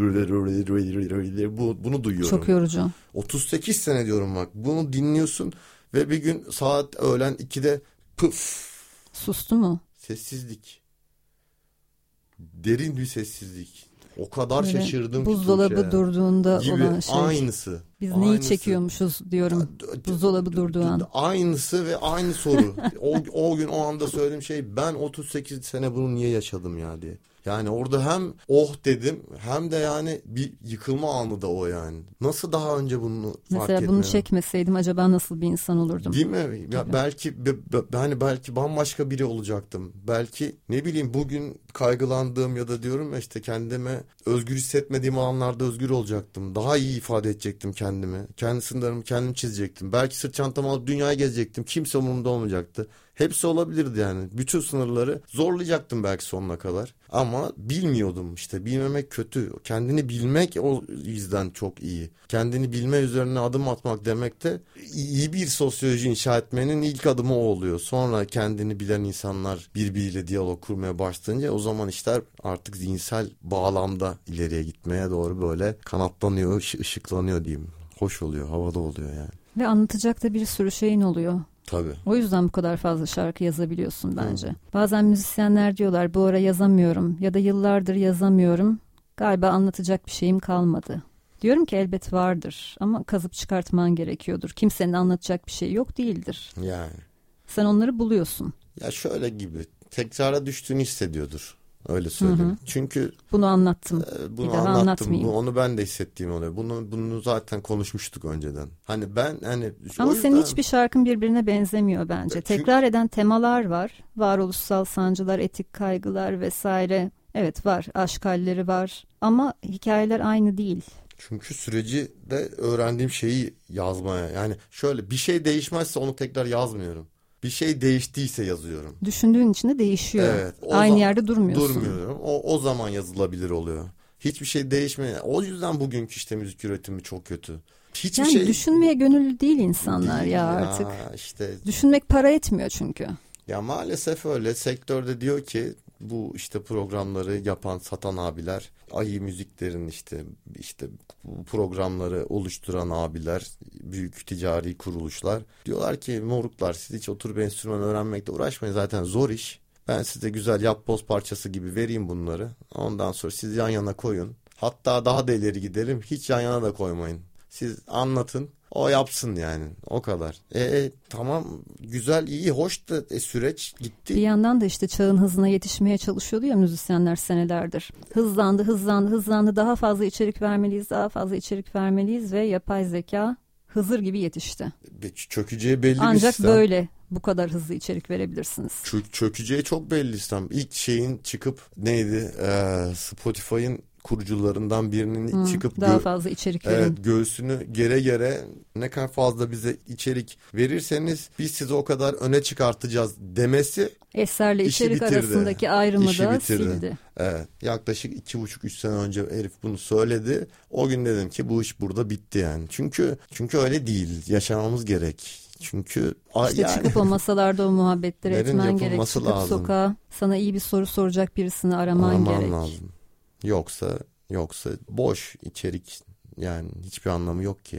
bunu duyuyorum. Çok yorucu. 38 sene diyorum bak. Bunu dinliyorsun ve bir gün saat öğlen 2'de pıf. Sustu mu? Sessizlik. Derin bir sessizlik. O kadar böyle şaşırdım ki. Buzdolabı durduğunda gibi, olan şey. aynısı. Biz neyi çekiyormuşuz diyorum. Buzdolabı durduğu an. Aynısı ve aynı soru. o gün o anda söylediğim şey, ben 38 sene bunu niye yaşadım ya diye. Yani orada hem oh dedim hem de yani bir yıkılma anı da o yani. Nasıl daha önce bunu fark etmedim? Mesela bunu çekmeseydim acaba nasıl bir insan olurdum? Değil mi? Ya belki bambaşka biri olacaktım. Belki ne bileyim bugün kaygılandığım ya da diyorum ya işte kendime özgür hissetmediğim alanlarda özgür olacaktım. Daha iyi ifade edecektim kendimi. Kendi sınırlarımı kendim çizecektim. Belki sırt çantamı alıp dünyaya gezecektim. Kimse umurumda olmayacaktı. Hepsi olabilirdi yani. Bütün sınırları zorlayacaktım belki sonuna kadar. Ama bilmiyordum işte. Bilmemek kötü. Kendini bilmek o yüzden çok iyi. Kendini bilme üzerine adım atmak demek de iyi bir sosyoloji inşa etmenin ilk adımı o oluyor. Sonra kendini bilen insanlar birbiriyle diyalog kurmaya başlayınca o zaman işler artık zihinsel bağlamda ileriye gitmeye doğru böyle kanatlanıyor, ışıklanıyor diyeyim. Hoş oluyor, havada oluyor yani. Ve anlatacak da bir sürü şeyin oluyor. Tabii. O yüzden bu kadar fazla şarkı yazabiliyorsun bence. Bazen müzisyenler diyorlar bu ara yazamıyorum ya da yıllardır yazamıyorum. Galiba anlatacak bir şeyim kalmadı. Diyorum ki elbet vardır ama kazıp çıkartman gerekiyordur. Kimsenin anlatacak bir şey yok değildir. Yani. Sen onları buluyorsun. Ya şöyle gibi, tekrara düştüğünü hissediyordur. Öyle söyleyeyim. Hı hı. Çünkü bunu anlattım. Bunu bir daha anlattım. anlatmayayım. Onu ben de hissettiğim oluyor. Bunu zaten konuşmuştuk önceden. Hani ben ama yüzden... senin hiçbir şarkın birbirine benzemiyor bence. Çünkü... Tekrar eden temalar var. Varoluşsal sancılar, etik kaygılar vesaire. Evet var. Aşk halleri var. Ama hikayeler aynı değil. Çünkü süreci de öğrendiğim şeyi yazmaya. Yani şöyle bir şey değişmezse onu tekrar yazmıyorum. Bir şey değiştiyse yazıyorum. Düşündüğün için de değişiyor. Evet, aynı yerde durmuyorsun. Durmuyorum. O zaman yazılabilir oluyor. Hiçbir şey değişmiyor. O yüzden bugünkü işte müzik üretimi çok kötü. Hiçbir yani şey... düşünmeye gönüllü değil insanlar değil ya artık. İşte... Düşünmek para etmiyor çünkü. Ya maalesef öyle. Sektörde diyor ki bu işte programları yapan, satan abiler, ayı müziklerin işte programları oluşturan abiler, büyük ticari kuruluşlar diyorlar ki moruklar siz hiç oturup enstrüman öğrenmekle uğraşmayın, zaten zor iş. Ben size güzel yapboz parçası gibi vereyim bunları. Ondan sonra siz yan yana koyun. Hatta daha da ileri gidelim. Hiç yan yana da koymayın. Siz anlatın. O yapsın yani. O kadar. Tamam güzel, iyi, hoş da süreç gitti. Bir yandan da işte çağın hızına yetişmeye çalışıyordu ya müzisyenler senelerdir. Hızlandı. Daha fazla içerik vermeliyiz ve yapay zeka Hızır gibi yetişti. Çökeceği belli. Ancak bir sistem. böyle bu kadar hızlı içerik verebilirsiniz. Çökeceği çok belli sistem. İlk şeyin çıkıp neydi? Spotify'ın kurucularından birinin çıkıp daha fazla içerik verin. Göğsünü gere ne kadar fazla bize içerik verirseniz biz sizi o kadar öne çıkartacağız demesi eserle içerik arasındaki ayrımı da sildi. Evet, yaklaşık 2,5-3 sene önce herif bunu söyledi. O gün dedim ki bu iş burada bitti yani. Çünkü öyle değil. Yaşamamız gerek. Çünkü işte yani, çıkıp o masalarda o muhabbetleri etmen gerek. Çıkıp lazım. Sokağa sana iyi bir soru soracak birisini araman gerek. Lazım. Yoksa boş içerik, yani hiçbir anlamı yok ki yani.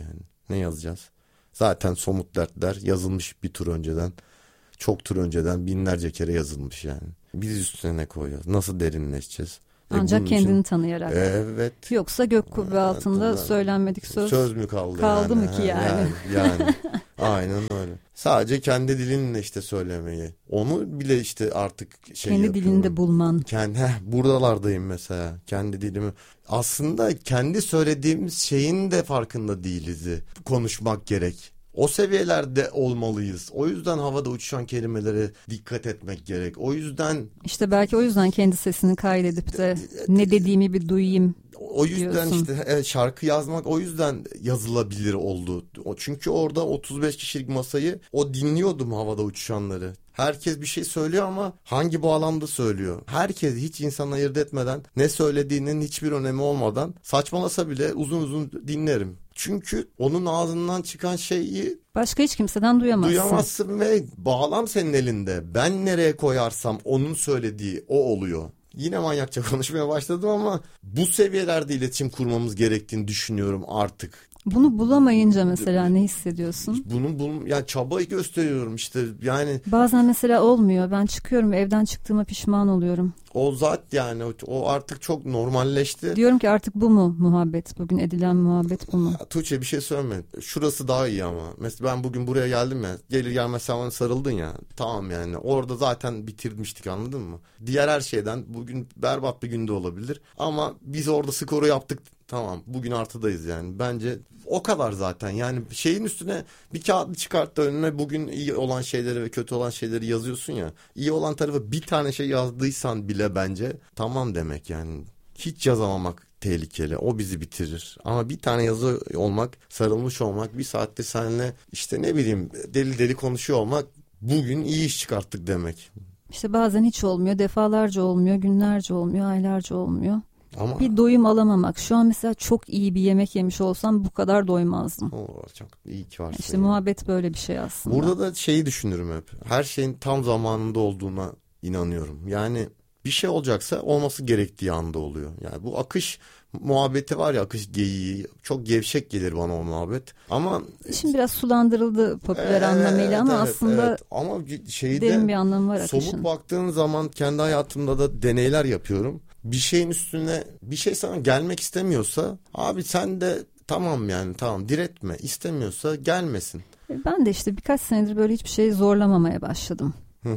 Ne yazacağız? Zaten somut dertler yazılmış bir tur önceden. Çok tur önceden binlerce kere yazılmış yani. Biz üstüne ne koyacağız? Nasıl derinleşeceğiz? Ancak kendini tanıyarak. Evet. Yoksa gök kubbe altında söylenmedik söz mü kaldı yani? mı ki yani? Yani aynen öyle. Sadece kendi dilinle işte söylemeyi. Onu bile işte artık kendi yapıyorum. dilinde bulman. Buralardayım mesela. Kendi dilimi. Aslında kendi söylediğimiz şeyin de farkında değiliz. Konuşmak gerek. O seviyelerde olmalıyız. O yüzden havada uçuşan kelimelere dikkat etmek gerek. O yüzden... İşte belki o yüzden kendi sesini kaydedip de ne dediğimi bir duyayım. O yüzden diyorsun. işte şarkı yazmak o yüzden yazılabilir oldu. Çünkü orada 35 kişilik masayı dinliyordum havada uçuşanları. Herkes bir şey söylüyor ama hangi bağlamda söylüyor? Herkes hiç insan ayırt etmeden ne söylediğinin hiçbir önemi olmadan saçmalasa bile uzun uzun dinlerim. Çünkü onun ağzından çıkan şeyi başka hiç kimseden duyamazsın ve bağlam senin elinde. Ben nereye koyarsam onun söylediği o oluyor. Yine manyakça konuşmaya başladım ama bu seviyelerde iletişim kurmamız gerektiğini düşünüyorum artık. Bunu bulamayınca mesela ne hissediyorsun? Yani çabayı gösteriyorum işte yani. Bazen mesela olmuyor. Ben çıkıyorum evden çıktığıma pişman oluyorum. O zat yani o artık çok normalleşti. Diyorum ki artık bu mu muhabbet? Bugün edilen muhabbet bu mu? Tuğçe bir şey söyleme. Şurası daha iyi ama. Mesela ben bugün buraya geldim ya. Gelir gelmez sen bana sarıldın ya. Tamam yani. Orada zaten bitirmiştik anladın mı? Diğer her şeyden bugün berbat bir günde olabilir. Ama biz orada skoru yaptık. Tamam bugün artıdayız yani. Bence o kadar zaten. Yani şeyin üstüne bir kağıdı çıkarttı önüne bugün iyi olan şeyleri ve kötü olan şeyleri yazıyorsun ya. İyi olan tarafı bir tane şey yazdıysan bile bence tamam demek yani. Hiç yazamamak tehlikeli. O bizi bitirir. Ama bir tane yazı olmak, sarılmış olmak, bir saatte seninle işte ne bileyim deli deli konuşuyor olmak bugün iyi iş çıkarttık demek. İşte bazen hiç olmuyor, defalarca olmuyor, günlerce olmuyor, aylarca olmuyor. Ama bir doyum alamamak. Şu an mesela çok iyi bir yemek yemiş olsam bu kadar doymazdım. Çok iyi ki varsın. İşte muhabbet böyle bir şey aslında. Burada da şeyi düşünürüm hep. Her şeyin tam zamanında olduğuna inanıyorum. Yani bir şey olacaksa olması gerektiği anda oluyor. Yani bu akış muhabbeti var ya, akış geyiği. Çok gevşek gelir bana o muhabbet. Ama şimdi biraz sulandırıldı popüler anlamıyla ama aslında ama şeyde derin bir anlamı var akışın. Somut baktığın zaman kendi hayatımda da deneyler yapıyorum. Bir şeyin üstüne bir şey sana gelmek istemiyorsa abi sen de tamam yani tamam diretme, istemiyorsa gelmesin. Ben de işte birkaç senedir böyle hiçbir şeyi zorlamamaya başladım.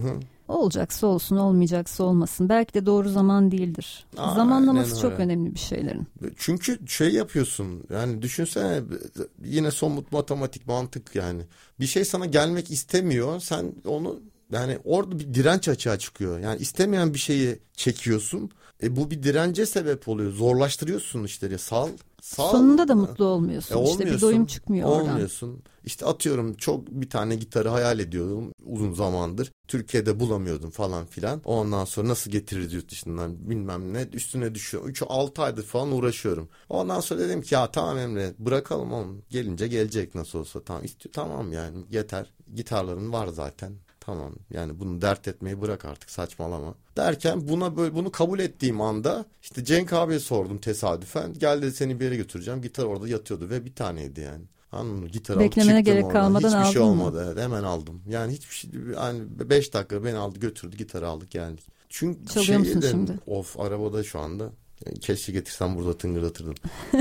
Olacaksa olsun, olmayacaksa olmasın. Belki de doğru zaman değildir. Zamanlaması çok önemli bir şeylerin. Çünkü şey yapıyorsun yani düşünsene yine somut matematik mantık yani. Bir şey sana gelmek istemiyor, sen onu yani orada bir direnç açığa çıkıyor. Yani istemeyen bir şeyi çekiyorsun. Bu bir dirence sebep oluyor. Zorlaştırıyorsun işleri. Sal. Sonunda da mutlu olmuyorsun. İşte bir doyum çıkmıyor oradan. Olmuyorsun. İşte atıyorum çok bir tane gitarı hayal ediyordum uzun zamandır. Türkiye'de bulamıyordum falan filan. Ondan sonra nasıl getiririz yurt dışından bilmem ne. Üstüne düşüyor. 3-6 aydır falan uğraşıyorum. Ondan sonra dedim ki ya tamam Emre bırakalım onu. Gelince gelecek nasıl olsa. Tamam yani yeter. Gitarların var zaten. Tamam yani bunu dert etmeyi bırak artık saçmalama. Derken bunu kabul ettiğim anda işte Cenk abiye sordum tesadüfen. Gel dedi seni bir yere götüreceğim. Gitar orada yatıyordu ve bir taneydi yani. Anladın mı? Gitar alıp beklemene çıktım gerek oradan. kalmadan aldın Hiçbir şey olmadı. mı? Evet, hemen aldım. Yani hiçbir şey yani 5 dakika beni aldı götürdü gitarı aldık geldik. Çünkü çalıyor musun şimdi? Arabada şu anda. Keşke getirsem burada tıngırdatırdım.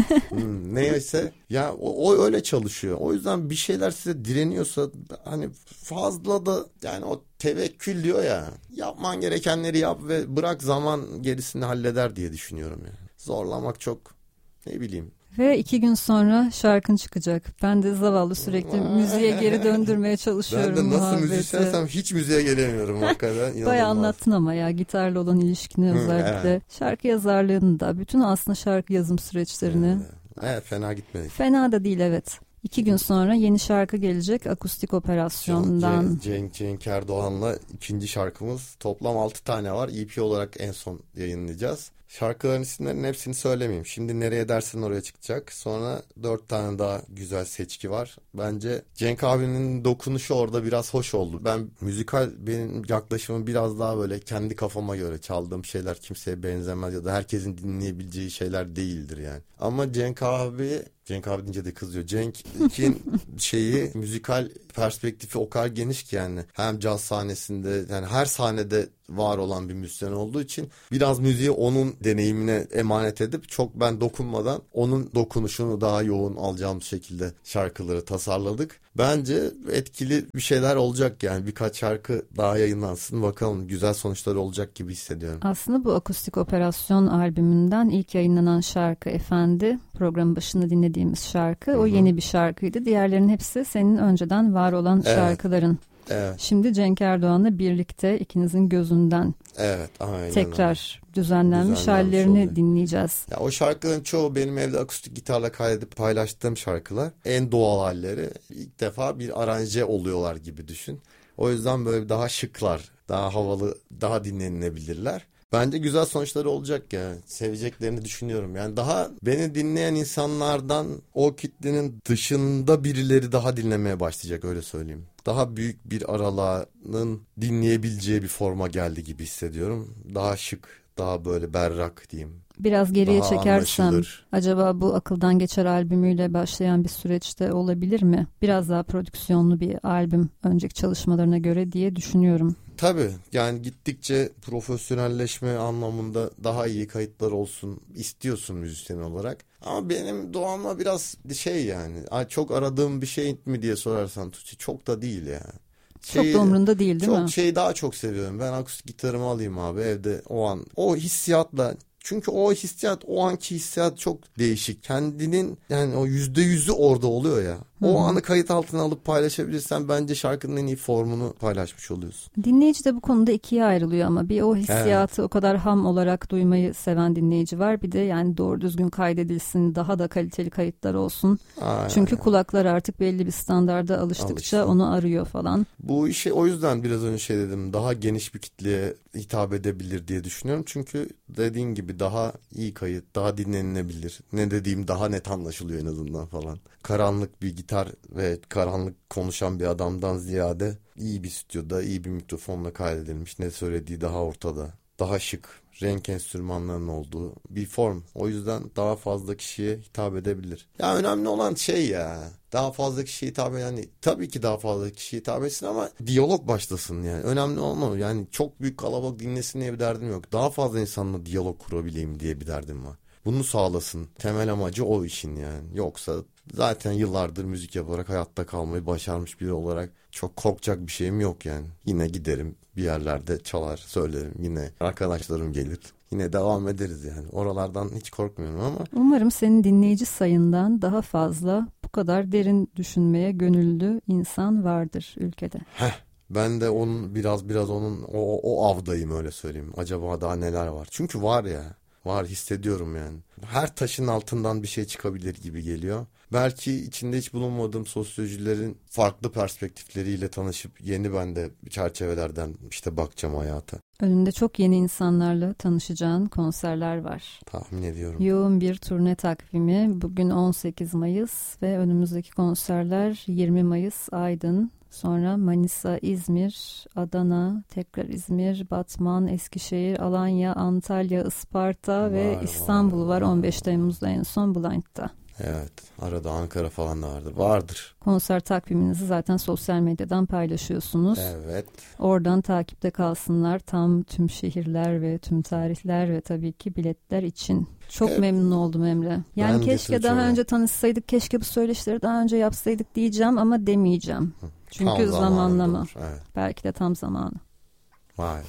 Neyse ya o öyle çalışıyor. O yüzden bir şeyler size direniyorsa hani fazla da yani o tevekkül diyor ya, yapman gerekenleri yap ve bırak zaman gerisini halleder diye düşünüyorum yani. Zorlamak çok ne bileyim. Ve 2 gün sonra şarkın çıkacak. Ben de zavallı sürekli müziğe geri döndürmeye çalışıyorum. Ben de nasıl müzisyensem hiç müziğe gelemiyorum hakikaten. Bayağı anlattın ama ya gitarla olan ilişkini özellikle. Evet. Şarkı yazarlığını da bütün aslında şarkı yazım süreçlerini. Evet fena gitmedi. Fena da değil evet. 2 gün sonra yeni şarkı gelecek akustik operasyondan. Cenk Erdoğan'la ikinci şarkımız. Toplam 6 tane var. EP olarak en son yayınlayacağız. Şarkıların isimlerinin hepsini söylemeyeyim. Şimdi Nereye Dersin Oraya çıkacak. Sonra 4 tane daha güzel seçki var. Bence Cenk abinin dokunuşu orada biraz hoş oldu. Benim yaklaşımım biraz daha böyle kendi kafama göre, çaldığım şeyler kimseye benzemez ya da herkesin dinleyebileceği şeyler değildir yani. Ama Cenk abi deyince de kızıyor. Cenk'in müzikal perspektifi o kadar geniş ki yani. Hem caz sahnesinde, yani her sahnede var olan bir müzisyen olduğu için biraz müziği onun deneyimine emanet edip çok ben dokunmadan onun dokunuşunu daha yoğun alacağım şekilde şarkıları tasarladık. Bence etkili bir şeyler olacak yani. Birkaç şarkı daha yayınlansın, bakalım güzel sonuçları olacak gibi hissediyorum. Aslında bu Akustik Operasyon albümünden ilk yayınlanan şarkı Efendi, programın başında dinlediğimiz şarkı. O yeni bir şarkıydı. Diğerlerinin hepsi senin önceden var olan şarkıların. Evet. Şimdi Cenk Erdoğan'la birlikte ikinizin gözünden tekrar düzenlenmiş hallerini dinleyeceğiz. Ya o şarkıların çoğu benim evde akustik gitarla kaydedip paylaştığım şarkılar. En doğal halleri, ilk defa bir aranje oluyorlar gibi düşün. O yüzden böyle daha şıklar, daha havalı, daha dinlenilebilirler. Bence güzel sonuçları olacak ya. Seveceklerini düşünüyorum. Yani daha beni dinleyen insanlardan o kitlenin dışında birileri daha dinlemeye başlayacak, öyle söyleyeyim. Daha büyük bir aralığın dinleyebileceği bir forma geldi gibi hissediyorum. Daha şık, daha böyle berrak diyeyim. Biraz geriye daha çekersem anlaşılır. acaba bu Akıldan Geçer albümüyle başlayan bir süreçte olabilir mi? Biraz daha prodüksiyonlu bir albüm önceki çalışmalarına göre diye düşünüyorum. Tabii yani gittikçe profesyonelleşme anlamında daha iyi kayıtlar olsun istiyorsun müzisyen olarak. Ama benim doğamla biraz yani çok aradığım bir şey mi diye sorarsan Tuğçe, çok da değil ya. Çok da umrunda değil mi? Çok daha çok seviyorum. Ben akustik gitarımı alayım abi evde o an. O hissiyatla. Çünkü o hissiyat, o anki hissiyat çok değişik. Kendinin yani o %100'ü orada oluyor ya. O anı kayıt altına alıp paylaşabilirsen bence şarkının en iyi formunu paylaşmış oluyorsun. Dinleyici de bu konuda ikiye ayrılıyor ama bir o hissiyatı o kadar ham olarak duymayı seven dinleyici var. Bir de yani doğru düzgün kaydedilsin, daha da kaliteli kayıtlar olsun. Çünkü kulaklar artık belli bir standarda alıştıkça onu arıyor falan. Bu işe o yüzden biraz önce dedim, daha geniş bir kitleye hitap edebilir diye düşünüyorum. Çünkü dediğin gibi daha iyi kayıt, daha dinlenilebilir. Ne dediğim daha net anlaşılıyor en azından falan. Karanlık bir gitar ve karanlık konuşan bir adamdan ziyade iyi bir stüdyoda, iyi bir mikrofonla kaydedilmiş. Ne söylediği daha ortada. Daha şık, renk enstrümanlarının olduğu bir form. O yüzden daha fazla kişiye hitap edebilir. Ya önemli olan daha fazla kişiye hitap yani tabii ki daha fazla kişiye hitap etsin ama diyalog başlasın yani. Önemli olan o. Yani çok büyük kalabalık dinlesin diye bir derdim yok. Daha fazla insanla diyalog kurabileyim diye bir derdim var. Bunu sağlasın. Temel amacı o işin yani. Yoksa zaten yıllardır müzik yaparak hayatta kalmayı başarmış biri olarak çok korkacak bir şeyim yok yani. Yine giderim bir yerlerde çalar söylerim, yine arkadaşlarım gelir. Yine devam ederiz yani. Oralardan hiç korkmuyorum ama. Umarım senin dinleyici sayından daha fazla bu kadar derin düşünmeye gönüllü insan vardır ülkede. Ben de onun biraz onun o avdayım, öyle söyleyeyim. Acaba daha neler var? Çünkü var ya. Var, hissediyorum yani. Her taşın altından bir şey çıkabilir gibi geliyor. Belki içinde hiç bulunmadığım sosyolojilerin farklı perspektifleriyle tanışıp yeni bende çerçevelerden bakacağım hayata. Önünde çok yeni insanlarla tanışacağın konserler var. Tahmin ediyorum. Yoğun bir turne takvimi. Bugün 18 Mayıs ve önümüzdeki konserler 20 Mayıs Aydın. Sonra Manisa, İzmir, Adana, tekrar İzmir, Batman, Eskişehir, Alanya, Antalya, Isparta ve İstanbul var 15 Temmuz'da en son Blind'da. Evet, arada Ankara falan da vardır. Konser takviminizi zaten sosyal medyadan paylaşıyorsunuz. Evet. Oradan takipte kalsınlar tüm şehirler ve tüm tarihler ve tabii ki biletler için. Çok memnun oldum Emre. Yani keşke daha önce tanışsaydık, keşke bu söyleşileri daha önce yapsaydık diyeceğim ama demeyeceğim. Çünkü zamanlama. Evet. Belki de tam zamanı. Vay.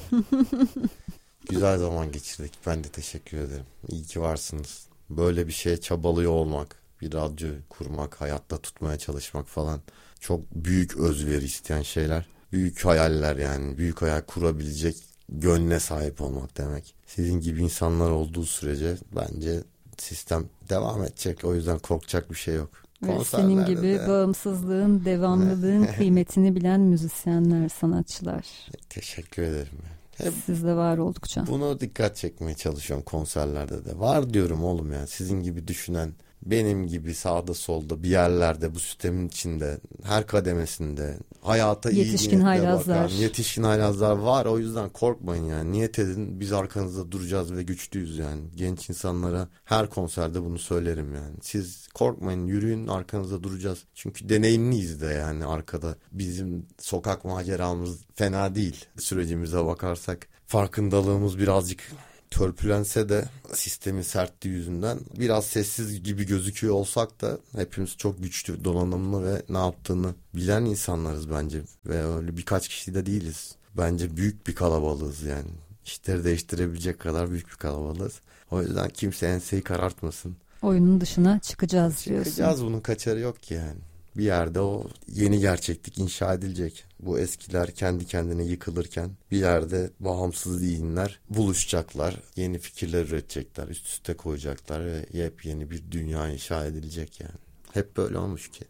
Güzel zaman geçirdik. Ben de teşekkür ederim. İyi ki varsınız. Böyle bir şeye çabalıyor olmak, bir radyo kurmak, hayatta tutmaya çalışmak falan çok büyük özveri isteyen şeyler. Büyük hayaller yani. Büyük hayal kurabilecek gönle sahip olmak demek. Sizin gibi insanlar olduğu sürece bence sistem devam edecek. O yüzden korkacak bir şey yok. Ve senin gibi bağımsızlığın, devamlılığın kıymetini bilen müzisyenler, sanatçılar. Teşekkür ederim. sizde var oldukça. Buna dikkat çekmeye çalışıyorum konserlerde de. Var diyorum oğlum ya, sizin gibi düşünen, benim gibi sağda solda bir yerlerde, bu sistemin içinde, her kademesinde hayata yetişkin iyi niyetle haylazlar. bakan yetişkin haylazlar var. O yüzden korkmayın yani. Niyet edin, biz arkanızda duracağız ve güçlüyüz yani. Genç insanlara her konserde bunu söylerim yani. Siz korkmayın, yürüyün, arkanızda duracağız. Çünkü deneyimliyiz de yani arkada. Bizim sokak maceramız fena değil. Sürecimize bakarsak farkındalığımız birazcık törpülense de sistemin sertliği yüzünden biraz sessiz gibi gözüküyor olsak da hepimiz çok güçlü, donanımlı ve ne yaptığını bilen insanlarız bence. Ve öyle birkaç kişi de değiliz. Bence büyük bir kalabalığız yani. İşleri değiştirebilecek kadar büyük bir kalabalığız. O yüzden kimse enseyi karartmasın. Oyunun dışına çıkacağız diyorsun. Çıkacağız, bunun kaçarı yok ki yani. Bir yerde o yeni gerçeklik inşa edilecek. Bu eskiler kendi kendine yıkılırken bir yerde bağımsız zihinler buluşacaklar. Yeni fikirler üretecekler, üst üste koyacaklar ve yepyeni bir dünya inşa edilecek yani. Hep böyle olmuş ki.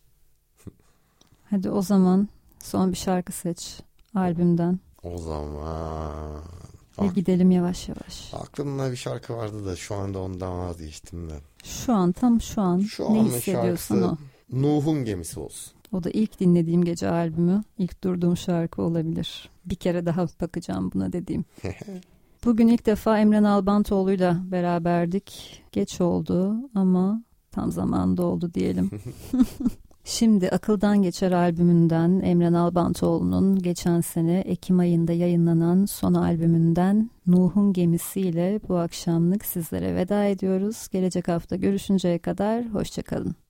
Hadi o zaman son bir şarkı seç albümden. O zaman... Ve gidelim yavaş yavaş. Aklımda bir şarkı vardı da şu anda ondan vazgeçtim ben. Tam şu an ne hissediyorsan o. Nuh'un Gemisi olsun. O da ilk dinlediğim gece albümü. İlk durduğum şarkı olabilir. Bir kere daha bakacağım buna dediğim. Bugün ilk defa Emre Nalbantoğlu'yla beraberdik. Geç oldu ama tam zamanında oldu diyelim. Şimdi Akıldan Geçer albümünden Emre Nalbantoğlu'nun geçen sene Ekim ayında yayınlanan son albümünden Nuh'un Gemisi ile bu akşamlık sizlere veda ediyoruz. Gelecek hafta görüşünceye kadar hoşça kalın.